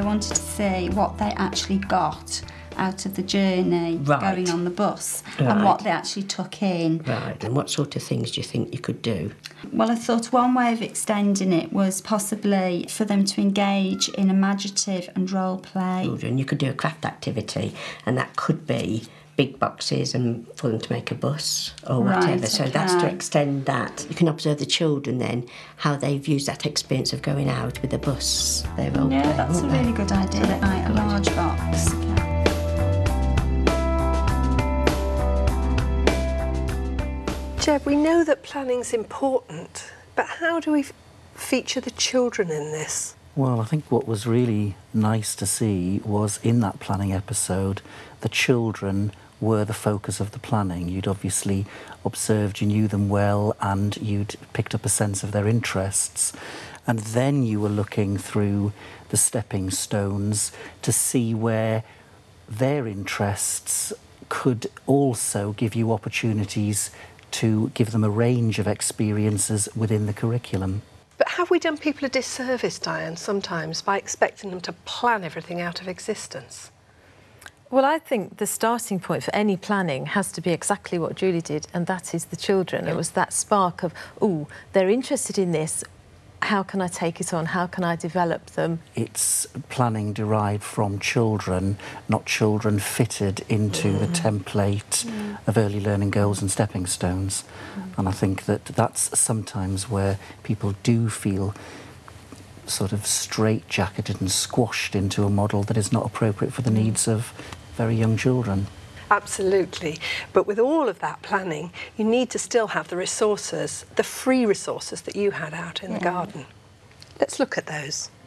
I wanted to see what they actually got out of the journey going on the bus and what they actually took in. Right, and what sort of things do you think you could do? Well, I thought one way of extending it was possibly for them to engage in imaginative and role play. And you could do a craft activity, and that could be big boxes and for them to make a bus or whatever. Right, so that's to extend that. You can observe the children then, how they've used that experience of going out with the bus. They role play, that's a really good idea. Right, a large box. Jeb, we know that planning's important, but how do we feature the children in this? Well, I think what was really nice to see was in that planning episode, the children were the focus of the planning. You'd obviously observed, you knew them well, and you'd picked up a sense of their interests. And then you were looking through the stepping stones to see where their interests could also give you opportunities to give them a range of experiences within the curriculum. But have we done people a disservice, Diane, sometimes by expecting them to plan everything out of existence? Well, I think the starting point for any planning has to be exactly what Julie did, and that is the children. It was that spark of, oh, they're interested in this, how can I take it on, how can I develop them? It's planning derived from children, not children fitted into the template of early learning goals and stepping stones. And I think that that's sometimes where people do feel sort of straitjacketed and squashed into a model that is not appropriate for the needs of very young children. Absolutely. But with all of that planning, you need to still have the resources, the free resources that you had out in the garden. Let's look at those.